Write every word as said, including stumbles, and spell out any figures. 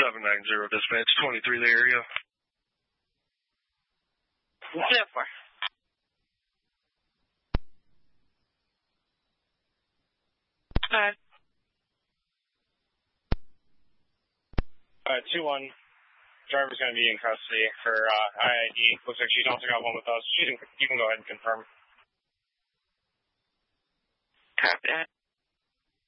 seven nine zero, dispatch, twenty-three, the area. What's that for? Alright. Uh, two one, driver's going to be in custody for uh, I I D. Looks like she's also got one with us. She can, you can go ahead and confirm. Copy that.